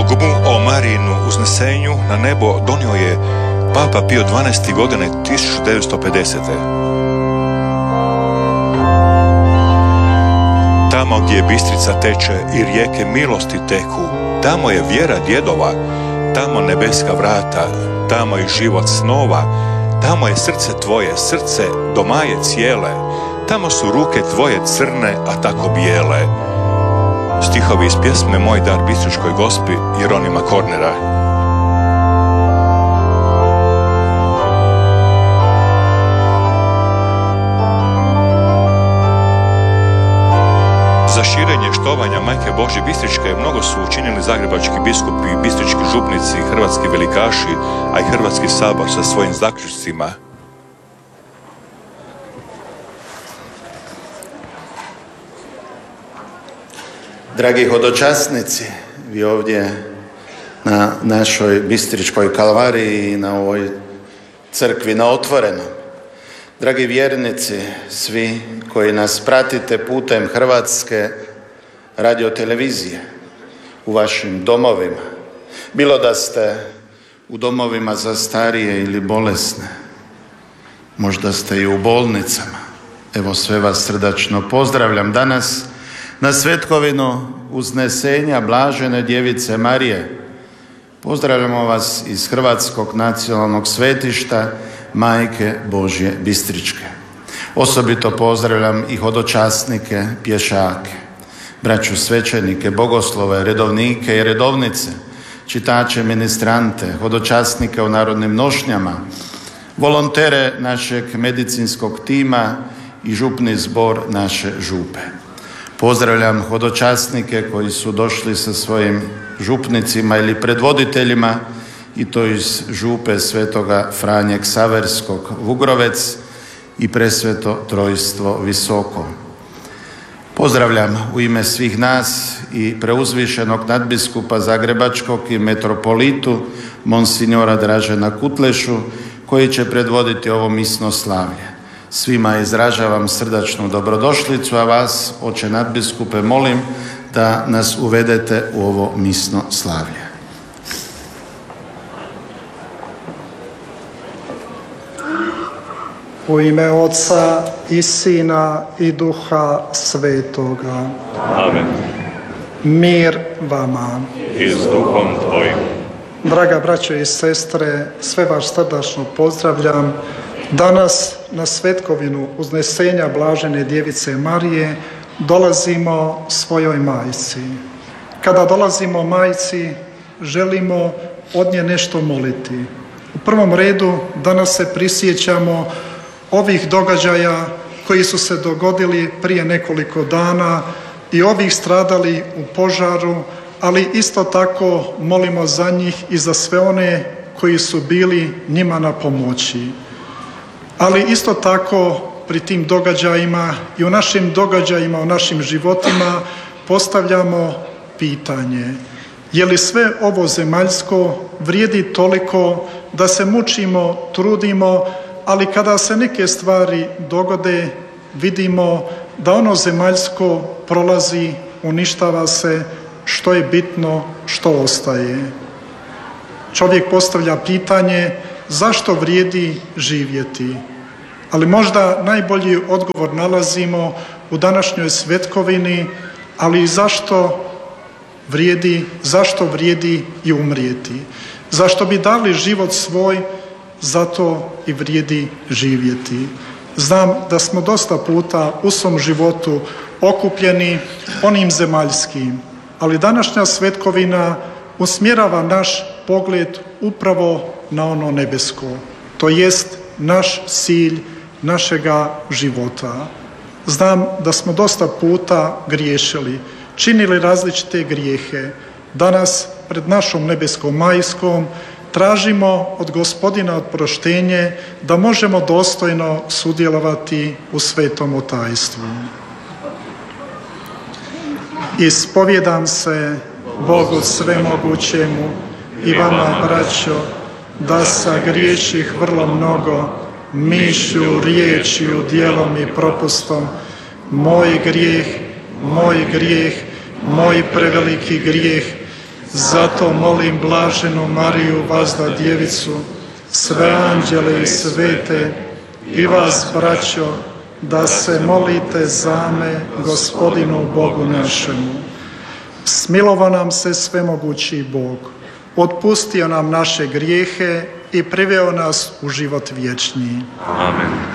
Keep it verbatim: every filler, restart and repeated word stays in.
Dogmu o Marijinu uznesenju na nebo donio je Papa Pio dvanaesti. godine tisuću devetsto pedesete. Tamo gdje Bistrica teče i rijeke milosti teku, tamo je vjera djedova, tamo nebeska vrata, tamo je život snova, tamo je srce tvoje, srce domaje cijele, tamo su ruke tvoje crne, a tako bijele. Stihovi iz pjesme Moj dar Bistričkoj gospi Jeronima Kornera. Za širenje štovanja Majke Božje Bistričke mnogo su učinili zagrebački biskupi, bistrički župnici, hrvatski velikaši, a i Hrvatski sabor sa svojim zaključcima. Dragi hodočasnici, vi ovdje na našoj Bistričkoj kalvariji i na ovoj crkvi na otvorenom. Dragi vjernici, svi koji nas pratite putem Hrvatske radiotelevizije u vašim domovima, bilo da ste u domovima za starije ili bolesne, možda ste i u bolnicama, evo sve vas srdačno pozdravljam danas na svetkovinu uznesenja Blažene Djevice Marije. Pozdravljamo vas iz Hrvatskog nacionalnog svetišta Majke Božje Bistričke. Osobito pozdravljam i hodočasnike, pješake, braću svećenike, bogoslove, redovnike i redovnice, čitače, ministrante, hodočasnike u narodnim nošnjama, volontere našeg medicinskog tima i župni zbor naše župe. Pozdravljam hodočasnike koji su došli sa svojim župnicima ili predvoditeljima i to iz župe Svetoga Franje Ksaverskog Vugrovec i Presveto Trojstvo Visoko. Pozdravljam u ime svih nas i preuzvišenog nadbiskupa Zagrebačkog i metropolitu Monsignora Dražena Kutlešu koji će predvoditi ovo misno slavlje. Svima izražavam srdačnu dobrodošlicu, a vas, oče nadbiskupe, molim da nas uvedete u ovo misno slavlje. U ime Otca i Sina i Duha Svetoga. Amen. Mir vama. I s duhom tvojim. Draga braćo i sestre, sve vas srdačno pozdravljam. Danas na svetkovinu uznesenja Blažene Djevice Marije dolazimo svojoj majci. Kada dolazimo majci, želimo od nje nešto moliti. U prvom redu danas se prisjećamo ovih događaja koji su se dogodili prije nekoliko dana i ovih stradali u požaru, ali isto tako molimo za njih i za sve one koji su bili njima na pomoći. Ali isto tako pri tim događajima i u našim događajima, u našim životima postavljamo pitanje: je li sve ovo zemaljsko vrijedi toliko da se mučimo, trudimo, ali kada se neke stvari dogode vidimo da ono zemaljsko prolazi, uništava se, što je bitno, što ostaje. Čovjek postavlja pitanje zašto vrijedi živjeti? Ali možda najbolji odgovor nalazimo u današnjoj svetkovini, ali i zašto vrijedi, zašto vrijedi i umrijeti? Zašto bi dali život svoj, zato i vrijedi živjeti. Znam da smo dosta puta u svom životu okupljeni onim zemaljskim, ali današnja svetkovina usmjerava naš pogled upravo na ono nebesko, to jest naš cilj našega života. Znam da smo dosta puta griješili, činili različite grijehe. Danas pred našom nebeskom majskom tražimo od Gospodina oproštenje da možemo dostojno sudjelovati u svetom otajstvu. Ispovjedam se Bogu svemogućemu i vama, braćo, da sagriješih vrlo mnogo, mišlju, riječju, djelom i propustom. Moj grijeh, moj grijeh, moj preveliki grijeh. Zato molim blaženu Mariju, vazda djevicu, sve anđele i svete, i vas, braćo, da se molite za me, Gospodinu Bogu našemu. Smilova nam se svemogući Bog, otpustio nam naše grijehe i priveo nas u život vječni. Amen.